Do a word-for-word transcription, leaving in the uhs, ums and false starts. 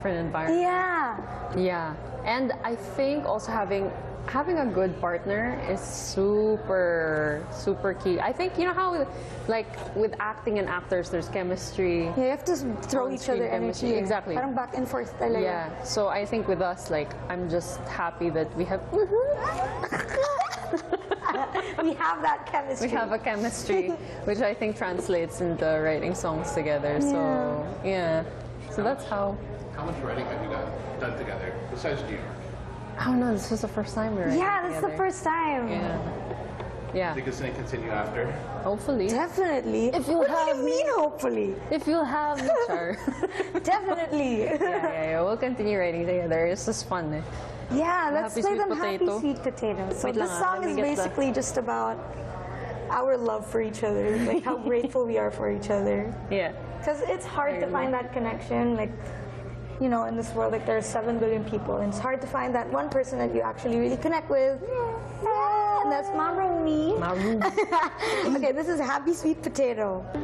different environment. Yeah. Yeah. And I think also having having a good partner is super, super key. I think, you know how, like, with acting and actors, there's chemistry. Yeah, you have to throw each other chemistry. energy. Exactly. Parang back and forth talaga. Yeah. So I think with us, like, I'm just happy that we have... We have that chemistry. We have a chemistry, which I think translates into writing songs together. So, yeah. So that's how... How much writing have you got done together, besides New York? I don't know, this was the first time we're writing Yeah, this is the together. first time. Yeah. Yeah. Think it's going to continue after? Hopefully. Definitely. If you what have do you mean, hopefully? If you'll have me, Char. Definitely. yeah, yeah, yeah. We'll continue writing together. It's just fun, eh? Yeah, let's Happy play Sweet them Potato. Happy Sweet Potato. So Wait this lang ah, song let is me get the- basically just about our love for each other, like how grateful we are for each other. Yeah. Because it's hard Very to find well. that connection, like, you know, in this world, like, there's seven billion people, and it's hard to find that one person that you actually really connect with. And that's Maroon me. Maroon. Okay, this is Happy Sweet Potato.